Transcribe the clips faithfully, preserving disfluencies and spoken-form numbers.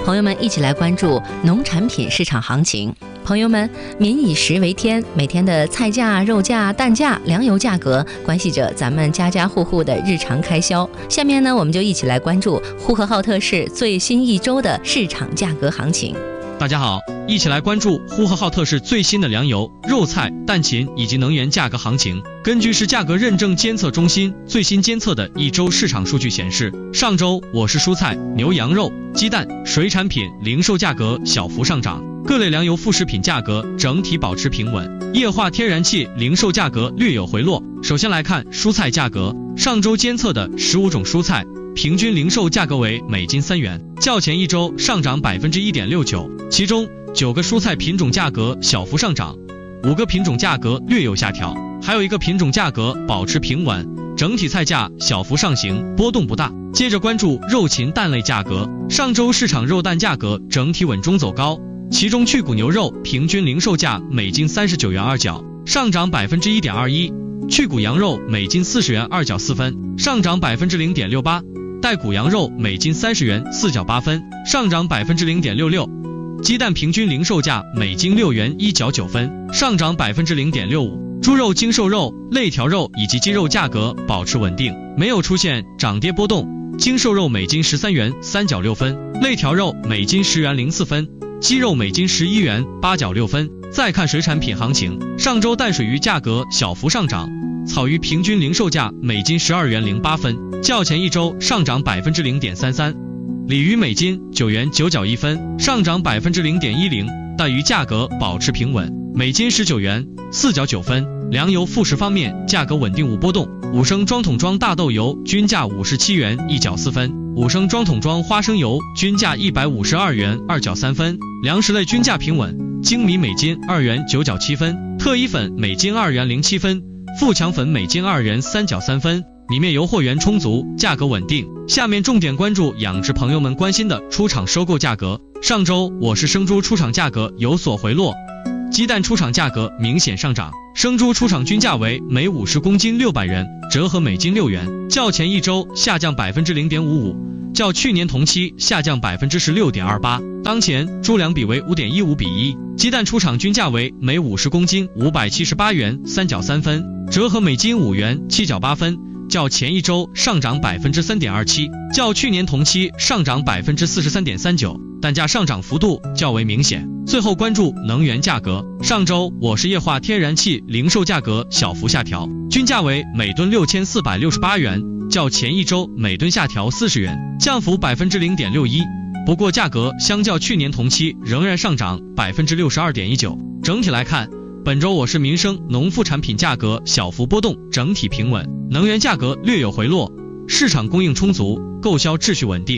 朋友们一起来关注农产品市场行情。朋友们，民以食为天，每天的菜价、肉价、蛋价、粮油价格关系着咱们家家户户的日常开销。下面呢，我们就一起来关注呼和浩特市最新一周的市场价格行情。 大家好，一起来关注呼和浩特市最新的粮油、肉菜、蛋禽以及能源价格行情。根据市价格认证监测中心最新监测的一周市场数据显示，上周我市蔬菜、牛羊肉、鸡蛋、水产品零售价格小幅上涨，各类粮油副食品价格整体保持平稳，液化天然气零售价格略有回落。首先来看蔬菜价格，上周监测的十五种蔬菜平均零售价格为每斤三元，较前一周上涨百分之一点六九。其中九个蔬菜品种价格小幅上涨，五个品种价格略有下调，还有一个品种价格保持平稳，整体菜价小幅上行，波动不大。接着关注肉禽蛋类价格，上周市场肉蛋价格整体稳中走高，其中去骨牛肉平均零售价每斤三十九元二角，上涨百分之一点二一；去骨羊肉每斤四十元二角四分，上涨百分之零点六八；带骨羊肉每斤三十元四角八分，上涨百分之零点六六；鸡蛋平均零售价每斤六元一角九分，上涨百分之零点六五。猪肉、精瘦肉、肋条肉以及鸡肉价格保持稳定，没有出现涨跌波动。精瘦肉每斤十三元三角六分，肋条肉每斤十元零四分，鸡肉每斤十一元八角六分。再看水产品行情，上周淡水鱼价格小幅上涨，草鱼平均零售价每斤十二元零八分，较前一周上涨百分之零点三三。鲤鱼每斤九元九角一分，上涨百分之零点一零。带鱼价格保持平稳，每斤十九元四角九分。粮油副食方面，价格稳定无波动，五升装桶装大豆油均价五十七元一角四分，五升装桶装花生油均价一百五十二元二角三分。粮食类均价平稳，精米每斤二元九角七分，特一粉每斤二元零七分，富强粉每斤二元三角三分。米面油货源充足，价格稳定。下面重点关注养殖朋友们关心的出厂收购价格。上周我市生猪出厂价格有所回落，鸡蛋出厂价格明显上涨，生猪出厂均价为每五十公斤六百元，折合每斤六元，较前一周下降百分之零点五五，较去年同期下降百分之十六点二八。当前猪粮比为五点一五比一，鸡蛋出厂均价为每五十公斤五百七十八元三角三分，折合每斤五元七角八分，较前一周上涨百分之三点二七，较去年同期上涨百分之四十三点三九。蛋价上涨幅度较为明显。最后关注能源价格，上周我市液化天然气零售价格小幅下调，均价为每吨六千四百六十八元，较前一周每吨下调四十元，降幅百分之零点六一。不过价格相较去年同期仍然上涨百分之六十二点一九。整体来看，本周我市民生农副产品价格小幅波动，整体平稳，能源价格略有回落，市场供应充足，购销秩序稳定。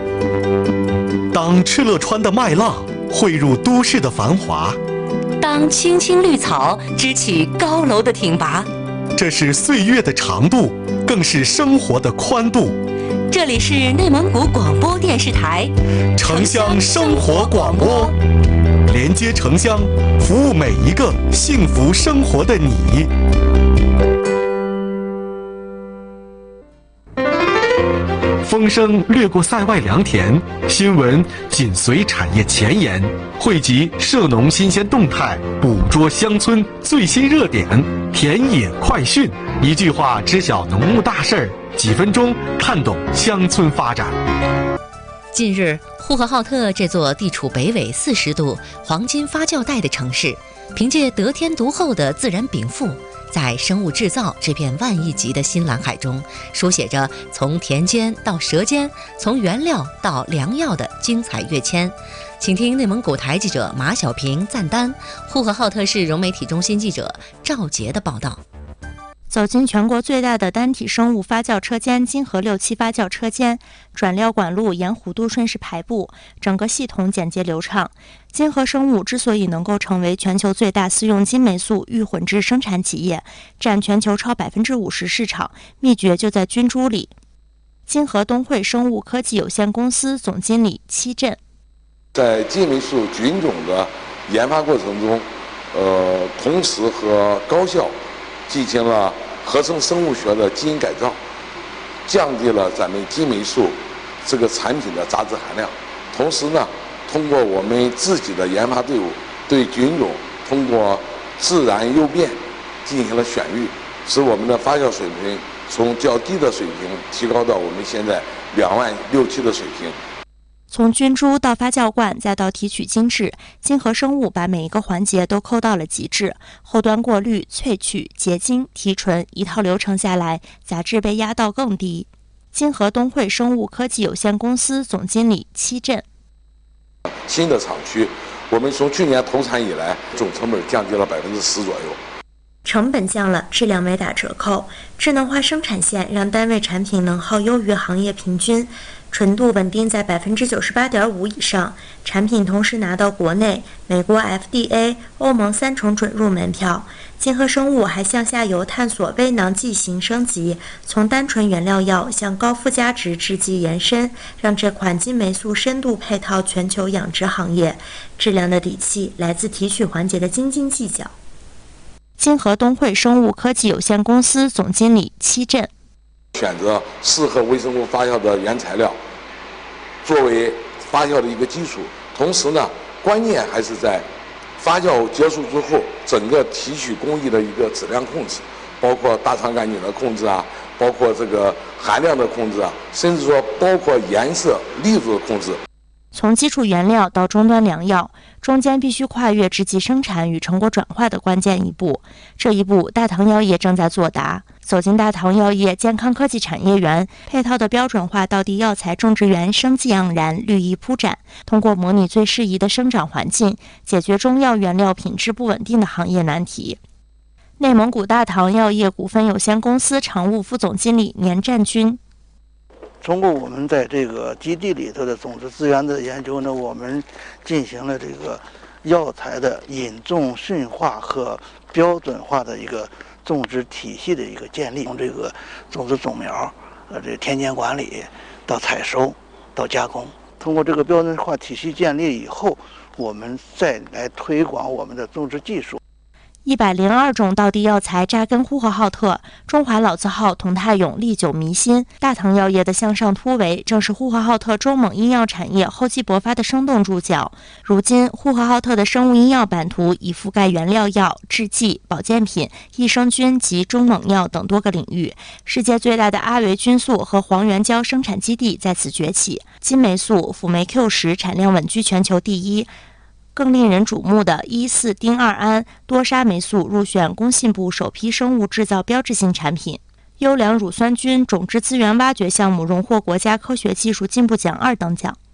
当敕勒川的麦浪汇入都市的繁华， 当青青绿草支起高楼的挺拔， 这是岁月的长度，更是生活的宽度。 这里是内蒙古广播电视台城乡生活广播，连接城乡，服务每一个幸福生活的你。风声掠过塞外良田，新闻紧随产业前沿，汇集涉农新鲜动态，捕捉乡村最新热点，田野快讯，一句话知晓农务大事儿，几分钟看懂乡村发展。 近日，呼和浩特这座地处北纬四十度黄金发酵带的城市，凭借得天独厚的自然禀赋，在生物制造这片万亿级的新蓝海中，书写着从田间到舌尖，从原料到良药的精彩跃迁。请听内蒙古台记者马小平、赞丹，呼和浩特市融媒体中心记者赵杰的报道。 走进全国最大的单体生物发酵车间金河六期发酵车间，转料管路沿弧度顺势排布，整个系统简洁流畅。金河生物之所以能够成为全球最大私用金霉素预混制生产企业，占全球超百分之五十市场，秘诀就在菌株里。金河东汇生物科技有限公司总经理戚振， 在金霉素菌种的研发过程中，呃，同时和高效进行了合成生物学的基因改造，降低了咱们金霉素这个产品的杂质含量， 同时呢，通过我们自己的研发队伍对菌种通过自然诱变进行了选育，使我们的发酵水平从较低的水平提高到我们现在两万六七的水平。 从菌株到发酵罐，再到提取精制，金禾生物把每一个环节都抠到了极致。后端过滤、萃取、结晶、提纯，一套流程下来，杂质被压到更低。金禾东汇生物科技有限公司总经理戚振： 新的厂区，我们从去年投产以来，总成本降低了百分之十左右。 成本降了，质量没打折扣。智能化生产线让单位产品能耗优于行业平均，纯度稳定在百分之九十八点五以上。产品同时拿到国内、美国 F D A、欧盟三重准入门票。金禾生物还向下游探索微囊剂型升级，从单纯原料药向高附加值制剂延伸，让这款金霉素深度配套全球养殖行业。质量的底气来自提取环节的斤斤计较。金禾东汇生物科技有限公司总经理戚振： 选择适合微生物发酵的原材料作为发酵的一个基础，同时呢，关键还是在发酵结束之后整个提取工艺的一个质量控制，包括大肠杆菌的控制啊，包括这个含量的控制啊，甚至说包括颜色粒度的控制。 从基础原料到终端良药，中间必须跨越制剂生产与成果转化的关键一步。这一步，大唐药业正在作答。走进大唐药业健康科技产业园，配套的标准化道地药材种植园生机盎然，绿意铺展。通过模拟最适宜的生长环境，解决中药原料品质不稳定的行业难题。内蒙古大唐药业股份有限公司常务副总经理年占军： 通过我们在这个基地里头的种子资源的研究呢，我们进行了这个药材的引种、驯化和标准化的一个种植体系的一个建立。从这个种子种苗、呃，这田间管理到采收到加工，通过这个标准化体系建立以后，我们再来推广我们的种植技术。 一百零二种道地药材扎根呼和浩特，中华老字号同泰永历久弥新。大唐药业的向上突围，正是呼和浩特中蒙医药产业厚积薄发的生动注脚。如今，呼和浩特的生物医药版图已覆盖原料药、制剂、保健品、益生菌及中猛药等多个领域。世界最大的阿维菌素和黄原胶生产基地在此崛起，金霉素、辅酶 Q 十产量稳居全球第一。更令人瞩目的一四丁二胺多沙霉素入选工信部首批生物制造标志性产品。优良乳酸菌种质资源挖掘项目荣获国家科学技术进步奖二等奖。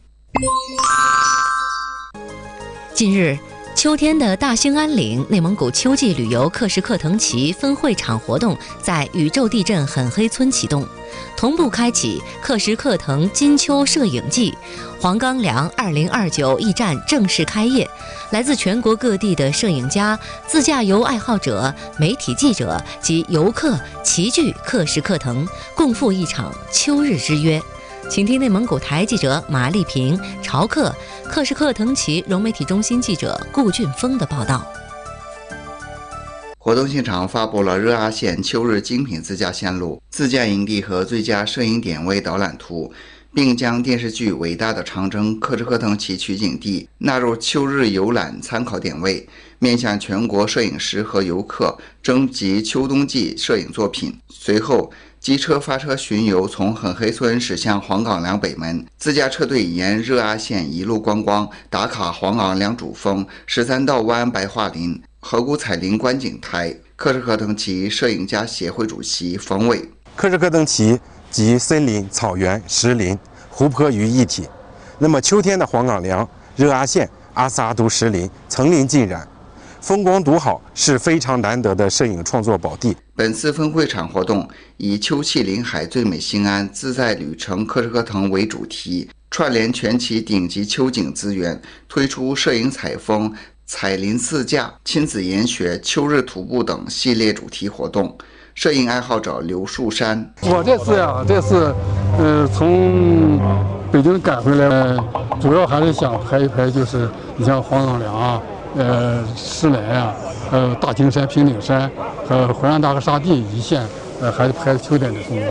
近日，秋天的大兴安岭内蒙古秋季旅游克什克腾旗分会场活动在宇宙地震狠黑村启动，同步开启克什克腾金秋摄影季。黄冈梁二零二九驿站正式开业，来自全国各地的摄影家、自驾游爱好者、媒体记者及游客齐聚克什克腾，共赴一场秋日之约。请听内蒙古台记者马丽萍、朝克、克什克腾旗融媒体中心记者顾俊峰的报道。 活动现场发布了热阿县秋日精品自驾线路、自驾营地和最佳摄影点位导览图，并将电视剧《伟大的长征》克什克腾旗取景地纳入秋日游览参考点位，面向全国摄影师和游客征集秋冬季摄影作品。随后，机车发车巡游从狠黑村驶向黄冈梁北门，自驾车队沿热阿县一路观光，打卡黄冈梁主峰、十三道湾白桦林、河谷彩林观景台。克什克腾旗摄影家协会主席冯伟： 克什克腾旗集森林、草原、石林、湖泊于一体。那么秋天的黄冈梁、热阿县、阿萨都石林层林尽染，风光独好，是非常难得的摄影创作宝地。 本次分会场活动以秋气临海最美兴安自在旅程克什克腾为主题，串联全旗顶级秋景资源，推出摄影采风、彩林自驾、亲子研学、秋日徒步等系列主题活动。摄影爱好者刘树山： 我这次呀，这次呃从北京赶回来，主要还是想拍一拍，就是你像黄冈梁啊、呃石门啊、呃大青山、平顶山和淮安大河沙地一线，呃还是拍秋天的风光。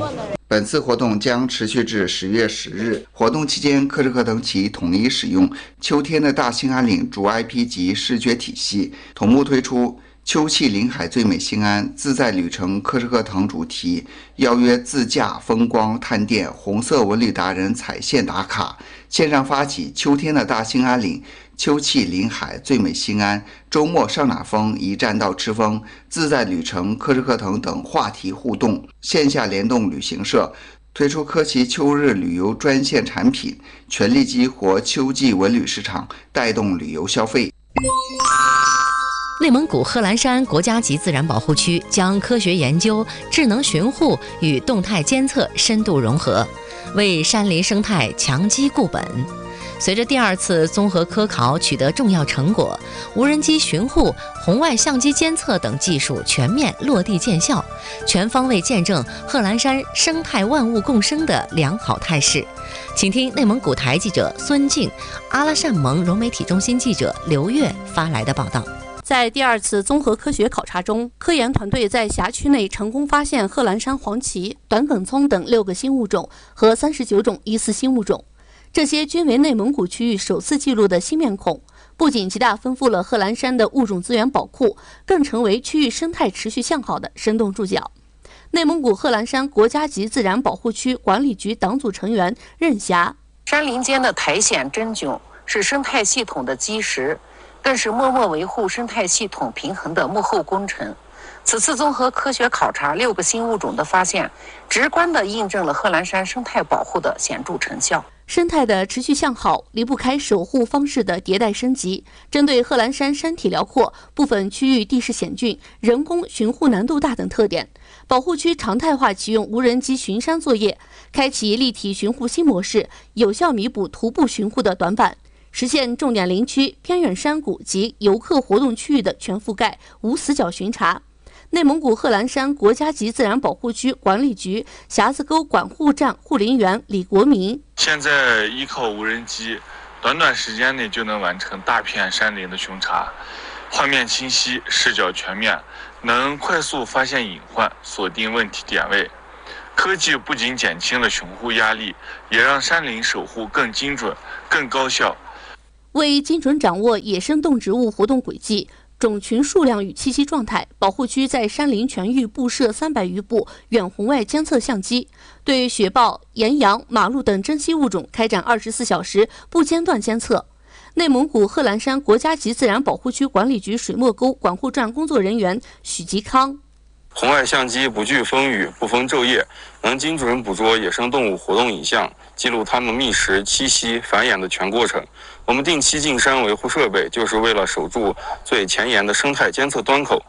本次活动将持续至十月十日。活动期间，客车课等起统一使用秋天的大兴安岭主 I P 及视觉体系，同步推出秋气临海最美兴安自在旅程客车课堂主题，邀约自驾、风光、探店、红色文旅达人踩线打卡，线上发起秋天的大兴安岭、秋气临海最美兴安、周末上哪风、一站到赤峰、自在旅程、客车课堂等话题互动，线下联动旅行社推出科奇秋日旅游专线产品，全力激活秋季文旅市场，带动旅游消费。 内蒙古贺兰山国家级自然保护区将科学研究、智能巡护与动态监测深度融合，为山林生态强基固本。随着第二次综合科考取得重要成果，无人机巡护、红外相机监测等技术全面落地见效，全方位见证贺兰山生态万物共生的良好态势。请听内蒙古台记者孙静、阿拉善盟融媒体中心记者刘月发来的报道。 在第二次综合科学考察中，科研团队在辖区内成功发现贺兰山黄芪、短梗葱等六个新物种和三十九种疑似新物种，这些均为内蒙古区域首次记录的新面孔，不仅极大丰富了贺兰山的物种资源宝库，更成为区域生态持续向好的生动注脚。内蒙古贺兰山国家级自然保护区管理局党组成员任霞： 山林间的苔藓真菌是生态系统的基石，更是默默维护生态系统平衡的幕后功臣。此次综合科学考察六个新物种的发现，直观地印证了贺兰山生态保护的显著成效。 生态的持续向好离不开守护方式的迭代升级。针对贺兰山山体辽阔、部分区域地势险峻、人工巡护难度大等特点，保护区常态化启用无人机巡山作业，开启立体巡护新模式，有效弥补徒步巡护的短板，实现重点林区、偏远山谷及游客活动区域的全覆盖、无死角巡查。内蒙古贺兰山国家级自然保护区管理局匣子沟管护站护林员李国民： 现在依靠无人机，短短时间内就能完成大片山林的巡查，画面清晰，视角全面，能快速发现隐患，锁定问题点位。科技不仅减轻了巡护压力，也让山林守护更精准、更高效。 为精准掌握野生动植物活动轨迹、种群数量与栖息状态，保护区在山林全域布设三百余部远红外监测相机，对雪豹、岩羊、马鹿等珍稀物种开展二十四小时不间断监测。内蒙古贺兰山国家级自然保护区管理局水墨沟管护站工作人员许吉康： 红外相机不惧风雨、不分昼夜，能精准捕捉野生动物活动影像，记录它们觅食、栖息、繁衍的全过程。我们定期进山维护设备，就是为了守住最前沿的生态监测端口。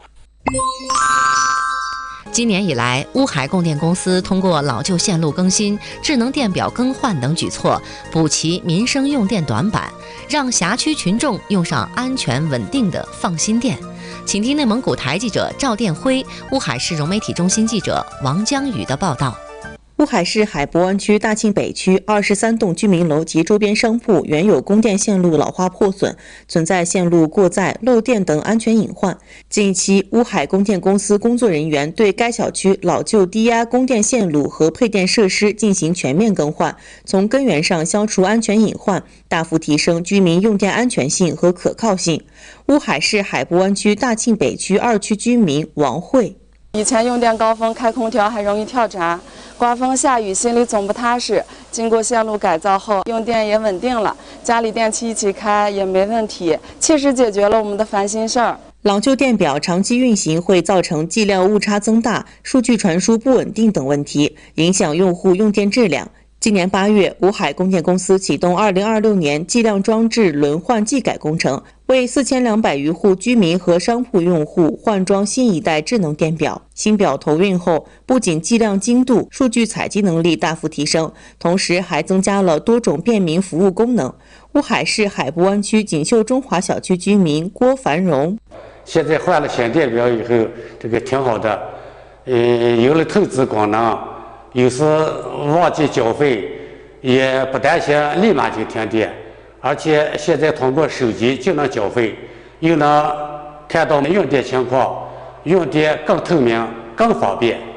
今年以来，乌海供电公司通过老旧线路更新、智能电表更换等举措，补齐民生用电短板，让辖区群众用上安全稳定的放心电。请听内蒙古台记者赵殿辉、乌海市融媒体中心记者王江宇的报道。 乌海市海博湾区大庆北区二十三栋居民楼及周边商铺原有供电线路老化破损，存在线路过载、漏电等安全隐患。近期，乌海供电公司工作人员对该小区老旧低压供电线路和配电设施进行全面更换，从根源上消除安全隐患，大幅提升居民用电安全性和可靠性。乌海市海博湾区大庆北区二区居民王慧： 以前用电高峰开空调还容易跳闸，刮风下雨心里总不踏实。经过线路改造后，用电也稳定了，家里电器一起开也没问题，切实解决了我们的烦心事儿。 老旧电表长期运行会造成计量误差增大、数据传输不稳定等问题，影响用户用电质量。今年八月，乌海供电公司启动二零二六年计量装置轮换技改工程，为四千两百余户居民和商铺用户换装新一代智能电表。新表投运后，不仅计量精度、数据采集能力大幅提升，同时还增加了多种便民服务功能。乌海市海博湾区锦绣中华小区居民郭繁荣： 现在换了新电表以后，这个挺好的，呃，有了透支功能，有时忘记缴费，也不担心立马就停电，而且现在通过手机就能缴费，又能看到用电情况，用电更透明、更方便。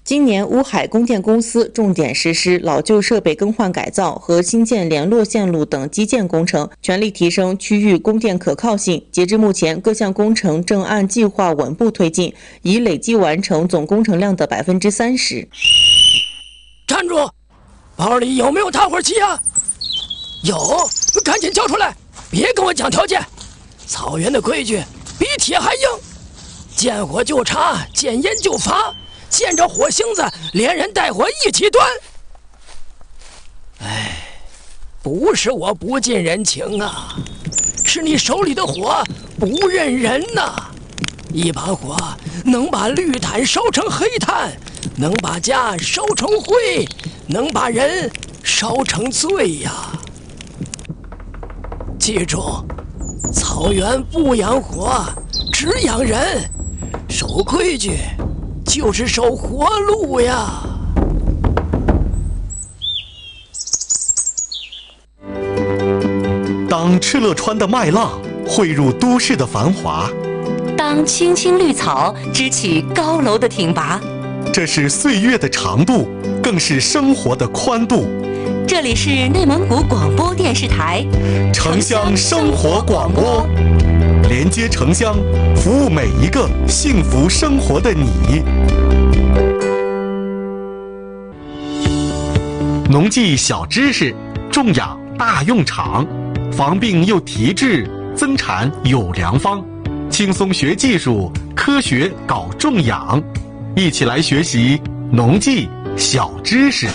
今年乌海供电公司重点实施老旧设备更换改造和新建联络线路等基建工程，全力提升区域供电可靠性。截至目前，各项工程正按计划稳步推进，已累计完成总工程量的百分之三十。 站住！包里有没有打火机啊？有，赶紧交出来！别跟我讲条件。草原的规矩比铁还硬，见火就查，见烟就罚。见着火星子，连人带火一起端。哎，不是我不近人情啊，是你手里的火不认人呐！一把火能把绿炭烧成黑炭，能把家烧成灰，能把人烧成罪呀！记住，草原不养火，只养人，守规矩。就是守活路呀！ 当敕勒川的麦浪汇入都市的繁华， 当青青绿草支起高楼的挺拔， 这是岁月的长度，更是生活的宽度。 这里是内蒙古广播电视台城乡生活广播，连接城乡，服务每一个幸福生活的你。农技小知识，种养大用场，防病又提质，增产有良方。轻松学技术，科学搞种养，一起来学习农技小知识。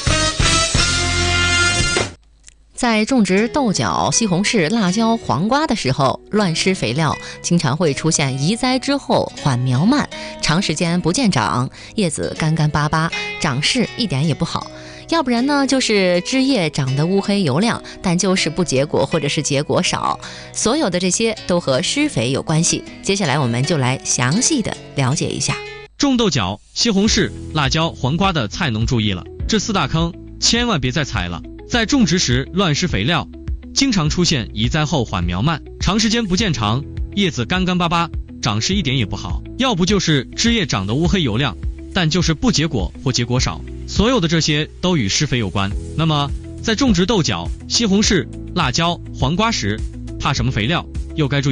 在种植豆角、西红柿、辣椒、黄瓜的时候，乱施肥料经常会出现移栽之后缓苗慢，长时间不见长，叶子干干巴巴，长势一点也不好。要不然呢，就是枝叶长得乌黑油亮，但就是不结果或者是结果少。所有的这些都和施肥有关系。接下来我们就来详细的了解一下。 种豆角、西红柿、辣椒、黄瓜的菜农注意了，这四大坑千万别再踩了。在种植时乱施肥料，经常出现移栽后缓苗慢，长时间不见长，叶子干干巴巴，长势一点也不好。要不就是枝叶长得乌黑油亮，但就是不结果或结果少。所有的这些都与施肥有关。那么在种植豆角、西红柿、辣椒、黄瓜时，怕什么肥料？又该注意